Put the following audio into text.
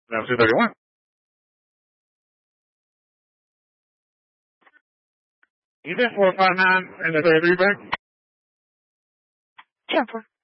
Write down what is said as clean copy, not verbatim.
Now 231. You did 459 and the 33 back? 10-4.